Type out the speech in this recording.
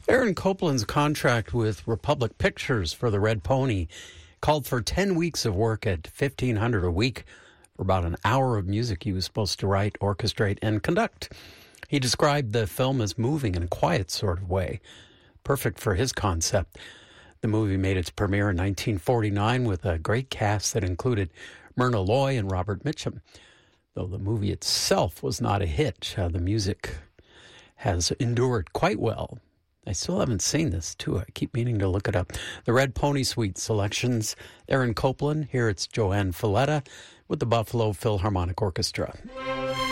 Aaron Copland's contract with Republic Pictures for The Red Pony called for 10 weeks of work at $1,500 a week for about an hour of music he was supposed to write, orchestrate, and conduct. He described the film as moving in a quiet sort of way, perfect for his concept. The movie made its premiere in 1949 with a great cast that included Myrna Loy and Robert Mitchum. Though the movie itself was not a hit, the music has endured quite well. I still haven't seen this, too. I keep meaning to look it up. The Red Pony Suite selections, Aaron Copland. Here it's Joanne Falletta with the Buffalo Philharmonic Orchestra.